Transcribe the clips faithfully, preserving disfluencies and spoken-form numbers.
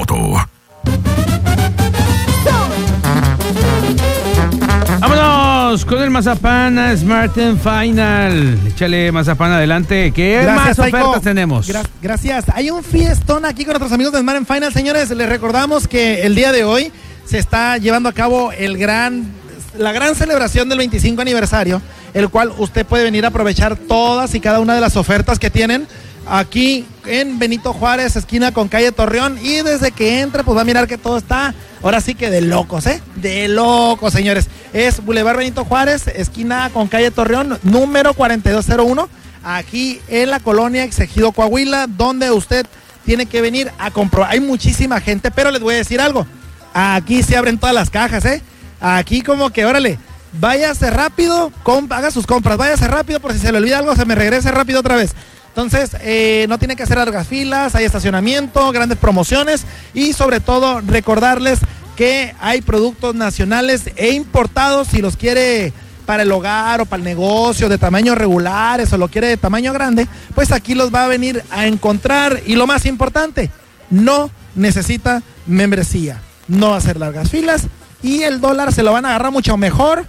moto. Vámonos con el mazapán a Smart and Final. Échale mazapán adelante. ¿Qué Gracias, más Taiko. ofertas tenemos? Gra- gracias. Hay un fiestón aquí con nuestros amigos de Smart and Final. Señores, les recordamos que el día de hoy se está llevando a cabo el gran, la gran celebración del veinticinco aniversario, el cual usted puede venir a aprovechar todas y cada una de las ofertas que tienen aquí en Benito Juárez, esquina con calle Torreón, y desde que entre pues va a mirar que todo está, ahora sí que de locos, ¿eh? De locos, señores. Es Boulevard Benito Juárez, esquina con calle Torreón, número cuarenta y dos cero uno, aquí en la colonia Exegido Coahuila, donde usted tiene que venir a comprobar. Hay muchísima gente, pero les voy a decir algo, aquí se abren todas las cajas, ¿eh? Aquí como que, órale, váyase rápido, comp- haga sus compras, váyase rápido, por si se le olvida algo, se me regrese rápido otra vez. Entonces, eh, no tiene que hacer largas filas, hay estacionamiento, grandes promociones y sobre todo recordarles que hay productos nacionales e importados. Si los quiere para el hogar o para el negocio de tamaños regulares o lo quiere de tamaño grande, pues aquí los va a venir a encontrar. Y lo más importante, no necesita membresía, no va a hacer largas filas y el dólar se lo van a agarrar mucho mejor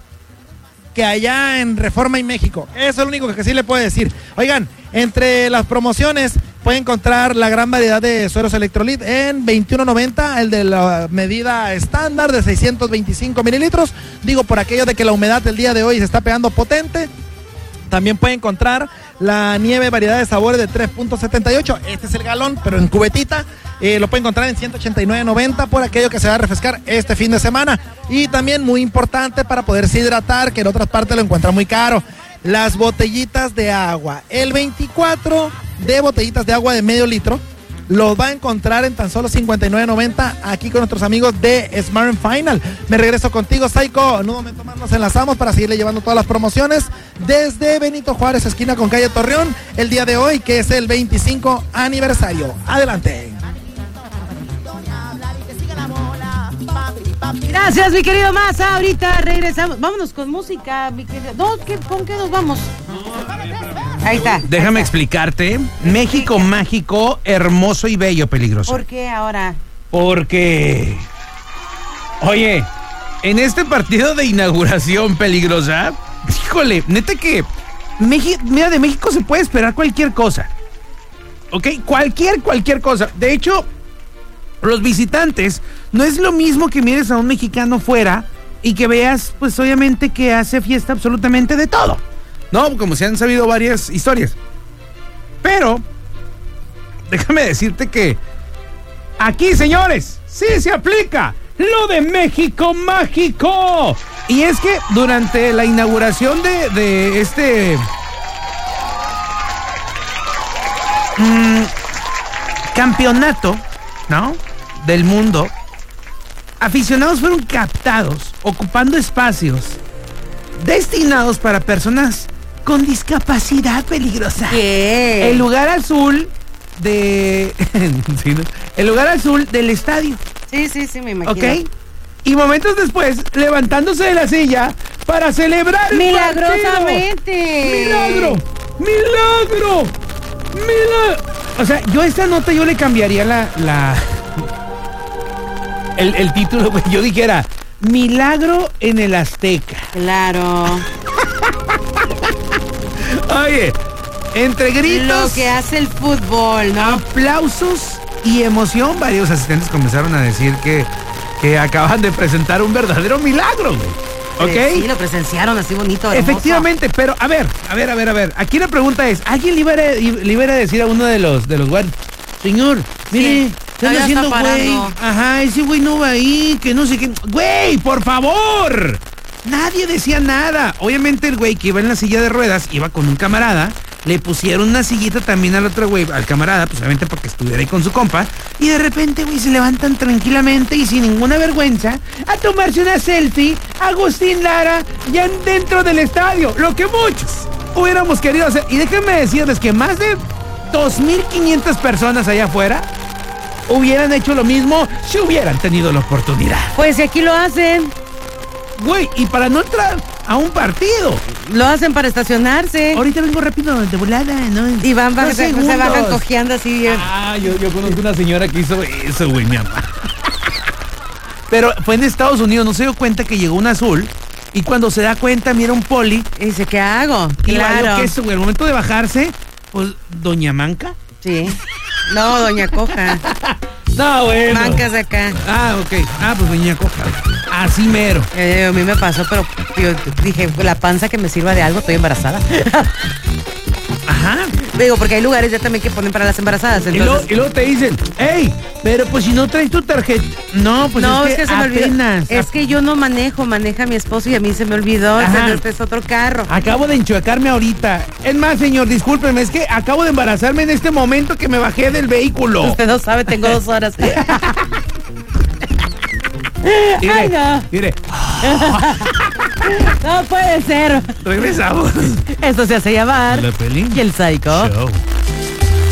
que allá en Reforma y México. Eso es lo único que sí le puedo decir. Oigan, entre las promociones puede encontrar la gran variedad de sueros Electrolit en veintiuno noventa, el de la medida estándar de seiscientos veinticinco mililitros. Digo, por aquello de que la humedad del día de hoy se está pegando potente. También puede encontrar la nieve variedad de sabores de tres punto setenta y ocho. Este es el galón, pero en cubetita. Eh, lo puede encontrar en ciento ochenta y nueve noventa por aquello que se va a refrescar este fin de semana. Y también muy importante para poderse hidratar, que en otras partes lo encuentran muy caro, las botellitas de agua. El veinticuatro de botellitas de agua de medio litro los va a encontrar en tan solo cincuenta y nueve noventa aquí con nuestros amigos de Smart and Final. Me regreso contigo, Saiko. En un momento más nos enlazamos para seguirle llevando todas las promociones desde Benito Juárez, esquina con calle Torreón, el día de hoy, que es el veinticinco aniversario. Adelante. Gracias, mi querido Maza. Ahorita regresamos. Vámonos con música, mi querido. No, ¿qué, ¿con qué nos vamos? Ahí está. Déjame ahí está. explicarte. México mágico, hermoso y bello, peligroso. ¿Por qué ahora? Porque, oye, en este partido de inauguración peligrosa, híjole, neta que, México, mira, de México se puede esperar cualquier cosa. ¿Ok? Cualquier, cualquier cosa. De hecho, los visitantes, no es lo mismo que mires a un mexicano fuera y que veas, pues obviamente que hace fiesta absolutamente de todo, ¿no? Como se han sabido varias historias. Pero, déjame decirte que aquí, señores, sí se aplica lo de México mágico. Y es que durante la inauguración de, de este mmm, campeonato, ¿no?, del mundo, aficionados fueron captados ocupando espacios destinados para personas con discapacidad peligrosa. ¿Qué? El lugar azul de sí, ¿no? El lugar azul del estadio. Sí, sí, sí, me imagino. ¿Ok? Y momentos después, levantándose de la silla para celebrar el milagrosamente. ¡Milagro! ¡Milagro! ¡Milagro! O sea, yo a esta nota yo le cambiaría la... la el, el título, güey. Yo dijera, Milagro en el Azteca. Claro. Oye, entre gritos... Lo que hace el fútbol, ¿no? Aplausos y emoción, varios asistentes comenzaron a decir que, que acaban de presentar un verdadero milagro, güey. ¿Ok? Sí, lo presenciaron así bonito, hermoso. Efectivamente, pero a ver, a ver, a ver, a ver. Aquí la pregunta es, ¿alguien le iba a, le iba a decir a uno de los de los guardias, señor, mire, Sí, están todavía haciendo está güey? parando. Ajá, ese güey no va ahí, que no sé qué. Güey, por favor. Nadie decía nada. Obviamente el güey que iba en la silla de ruedas iba con un camarada. Le pusieron una sillita también al otro güey, al camarada, pues obviamente porque estuviera ahí con su compa. Y de repente, güey, se levantan tranquilamente y sin ninguna vergüenza a tomarse una selfie. Agustín Lara, ya dentro del estadio. Lo que muchos hubiéramos querido hacer. Y déjenme decirles que más de dos mil quinientas personas allá afuera hubieran hecho lo mismo si hubieran tenido la oportunidad. Pues si aquí lo hacen. Güey, y para no entrar a un partido. Lo hacen para estacionarse. Ahorita vengo rápido de volada, ¿no? Y van, van Dos se, se segundos. bajan cojeando así. Ah, yo, yo conozco una señora que hizo eso, güey, mi mamá. Pero fue en Estados Unidos, no se dio cuenta que llegó un azul. Y cuando se da cuenta, mira un poli. Y dice, ¿qué hago? Y valió Claro. que eso, güey, al momento de bajarse, pues, doña Manca. Sí. No, doña Coja. No, bueno. Mancas de acá. Ah, ok. Ah, pues doña Coja. Así mero. Eh, a mí me pasó, pero yo dije, la panza que me sirva de algo, estoy embarazada. Ajá. Digo, porque hay lugares ya también que ponen para las embarazadas. Y luego, Entonces, y luego te dicen, hey, pero pues si no traes tu tarjeta. No, pues no, es que, se me olvidó. apenas. Es que yo no manejo, maneja mi esposo y a mí se me olvidó. Ajá. Entonces, este es otro carro. Acabo de enchuecarme ahorita. Es más, señor, discúlpeme, es que acabo de embarazarme en este momento que me bajé del vehículo. Usted no sabe, tengo dos horas. Mire, Ay, no. mire, No puede ser. regresamos. Esto se hace llamar La Pelín Y el Psycho Show.